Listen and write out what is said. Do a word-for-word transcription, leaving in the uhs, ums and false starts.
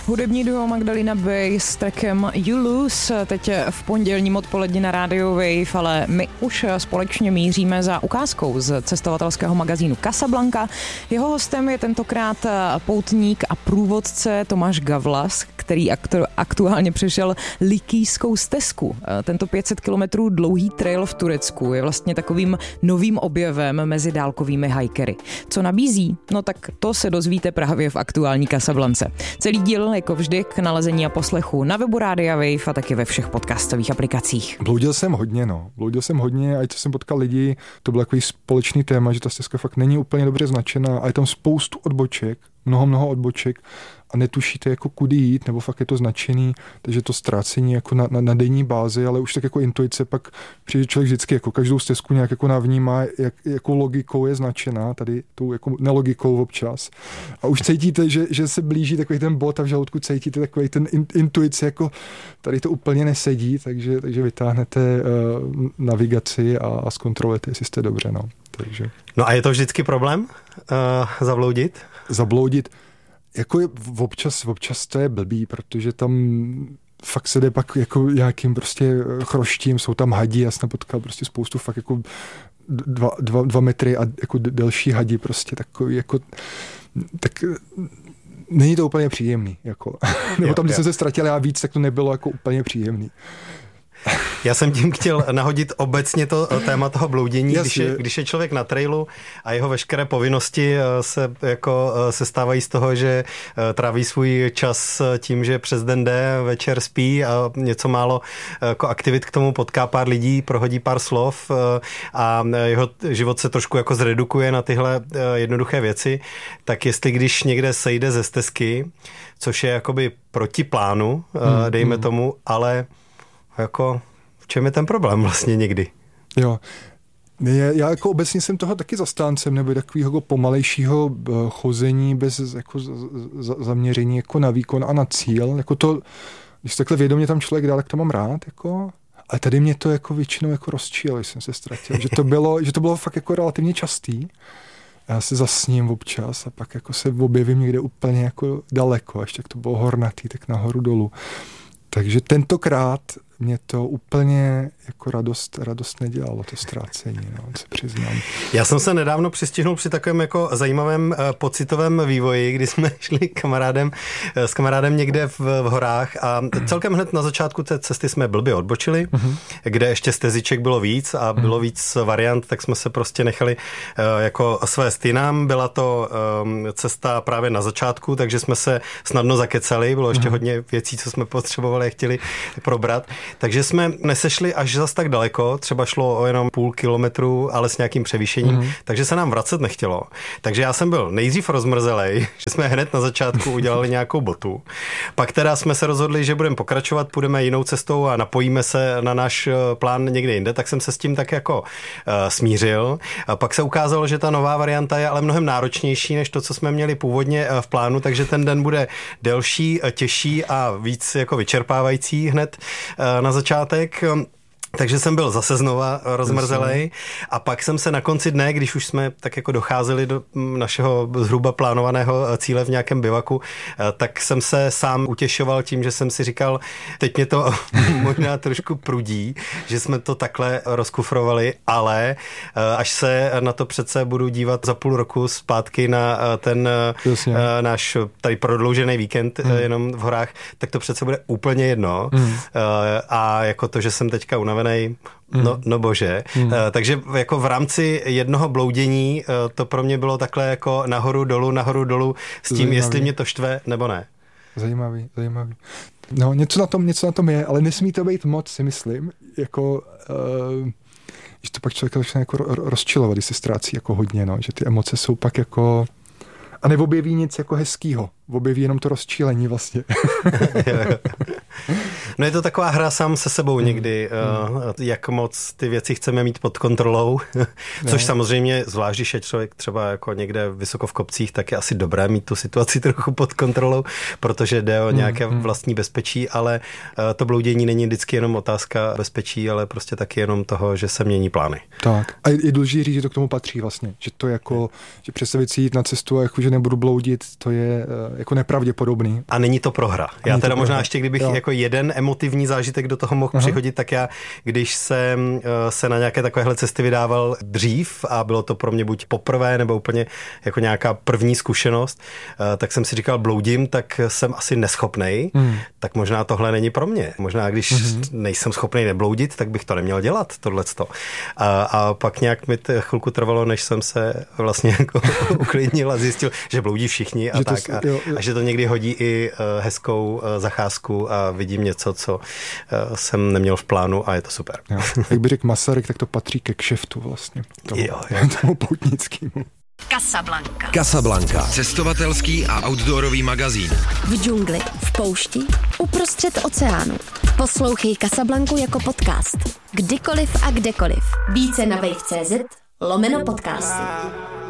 Hudební duo Magdalena Bay s trackem You Lose teď v pondělním odpoledni na Radio Wave, ale my už společně míříme za ukázkou z cestovatelského magazínu Casablanca. Jeho hostem je tentokrát poutník a průvodce Tomáš Gavlas, který aktuálně přešel Likijskou stezku. Tento pět set kilometrů dlouhý trail v Turecku je vlastně takovým novým objevem mezi dálkovými hikery. Co nabízí? No tak to se dozvíte právě v aktuální Casablance. Celý díl jako vždy k nalezení a poslechu na webu Rádia Wave a taky ve všech podcastových aplikacích. Bloudil jsem hodně, no. Bloudil jsem hodně, a co jsem potkal lidi, to byl takový společný téma, že ta stezka fakt není úplně dobře značená a je tam spoustu odboček, mnoho, mnoho odboček a netušíte, jako kudy jít, nebo fakt je to značený, takže to ztrácení jako na, na, na denní bázi, ale už tak jako intuice, pak přijde člověk vždycky jako každou stezku nějak jako navnímá, jak, jakou logikou je značená, tady tou jako nelogikou občas. A už cítíte, že, že se blíží takový ten bod a v žaludku cítíte takový ten in, intuice, jako tady to úplně nesedí, takže, takže vytáhnete uh, navigaci a, a zkontrolujete, jestli jste dobře, no. Takže. No a je to vždycky problém uh, zabloudit? Zabloudit. Jako je, občas, občas to je blbý, protože tam fakt se jde pak jako nějakým prostě chroštím, jsou tam hadi, já jsem potkal prostě spoustu fakt jako dva, dva, dva metry a jako delší hadi prostě takový jako, tak není to úplně příjemný, jako. Nebo tam, když jsem se ztratil já víc, tak to nebylo jako úplně příjemný. Já jsem tím chtěl nahodit obecně to téma toho bloudění, když je, když je člověk na trailu a jeho veškeré povinnosti se jako se stávají z toho, že tráví svůj čas tím, že přes den jde, večer spí a něco málo jako aktivit k tomu potká pár lidí, prohodí pár slov a jeho život se trošku jako zredukuje na tyhle jednoduché věci, tak jestli když někde sejde ze stezky, což je jakoby proti plánu, hmm, dejme hmm. tomu, ale jako, v čem je ten problém vlastně někdy? Jo, já jako obecně jsem toho taky zastáncem, nebo takového pomalejšího chození bez jako zaměření jako na výkon a na cíl. Jako to, když takhle vědomě tam člověk dá, tak to mám rád, jako. Ale tady mě to jako většinou jako rozčílo, když jsem se ztratil. Že to bylo, že to bylo fakt jako relativně častý. Já se zasním občas a pak jako se objevím někde úplně jako daleko, ještě jak to bylo hornatý, tak nahoru dolů. Takže tentokrát mě to úplně jako radost, radost nedělalo, to ztrácení, no, se přiznám. Já jsem se nedávno přistihnul při takovém jako zajímavém uh, pocitovém vývoji, kdy jsme šli kamarádem, uh, s kamarádem někde v, v horách a celkem hned na začátku té cesty jsme blbě odbočili, uh-huh. kde ještě steziček bylo víc a bylo uh-huh. víc variant, tak jsme se prostě nechali uh, jako svést jinam. Byla to um, cesta právě na začátku, takže jsme se snadno zakecali, bylo ještě uh-huh. hodně věcí, co jsme potřebovali a chtěli probrat. Takže jsme nesešli až zas tak daleko, třeba šlo o jenom půl kilometru, ale s nějakým převýšením, mm-hmm. takže se nám vracet nechtělo. Takže já jsem byl nejdřív rozmrzelej, že jsme hned na začátku udělali nějakou botu. Pak teda jsme se rozhodli, že budeme pokračovat, půjdeme jinou cestou a napojíme se na náš plán někde jinde, tak jsem se s tím tak jako uh, smířil. A pak se ukázalo, že ta nová varianta je ale mnohem náročnější než to, co jsme měli původně uh, v plánu, takže ten den bude delší, těžší a víc jako vyčerpávající hned uh, na začátek. Takže jsem byl zase znova rozmrzelej a pak jsem se na konci dne, když už jsme tak jako docházeli do našeho zhruba plánovaného cíle v nějakém bivaku, tak jsem se sám utěšoval tím, že jsem si říkal, teď mě to možná trošku prudí, že jsme to takhle rozkufrovali, ale až se na to přece budu dívat za půl roku zpátky na ten Jasně. náš tady prodloužený víkend hmm. jenom v horách, tak to přece bude úplně jedno. Hmm. A jako to, že jsem teďka unavený, No, no bože. Mm. Uh, takže jako v rámci jednoho bloudění uh, to pro mě bylo takhle jako nahoru dolů, nahoru dolů s tím, zajímavý. Jestli mě to štve nebo ne. Zajímavý, zajímavý. No, něco na tom, něco na tom je, ale nesmí to být moc, si myslím. Jako, uh, že to pak člověka začne jako rozčilovat, když se ztrácí jako hodně, no, že ty emoce jsou pak jako a neobjeví nic jako hezkýho. Objeví jenom to rozčílení vlastně. No je to taková hra sám se sebou někdy, hmm. uh, jak moc ty věci chceme mít pod kontrolou, což no. samozřejmě, zvlášť když je člověk třeba jako někde vysoko v kopcích, tak je asi dobré mít tu situaci trochu pod kontrolou, protože jde o nějaké hmm. vlastní bezpečí, ale uh, to bloudění není vždycky jenom otázka bezpečí, ale prostě taky jenom toho, že se mění plány. Tak. A je důležité říct, že to k tomu patří vlastně, že to jako, že představit si jít na cestu a jako, že nebudu bloudit, to je uh, jako nepravděpodobný. A není to prohra. Já není teda možná prohra. ještě, kdybych jo. jako jeden emotivní zážitek do toho mohl Aha. přihodit, tak já, když jsem uh, se na nějaké takovéhle cesty vydával dřív a bylo to pro mě buď poprvé nebo úplně jako nějaká první zkušenost, uh, tak jsem si říkal, bloudím, tak jsem asi neschopnej, hmm. tak možná tohle není pro mě. Možná když hmm. nejsem schopnej nebloudit, tak bych to neměl dělat, tohleto. A, a pak nějak mi to chvilku trvalo, než jsem se vlastně jako uklidnil a zjistil, že bloudí všichni a že tak. To, a, jo, jo. a že to někdy hodí i uh, hezkou uh, zacházku a vidím něco, co uh, jsem neměl v plánu a je to super. Jo. Jak by řekl Masaryk, tak to patří ke kšeftu vlastně. Tomu, jo, jo. tomu poutnickému. Casablanca. Casablanca. Cestovatelský a outdoorový magazín. V džungli, v poušti, uprostřed oceánu. Poslouchej Casablancu jako podcast. Kdykoliv a kdekoliv. Více na wave tečka cé zet lomeno podcasty.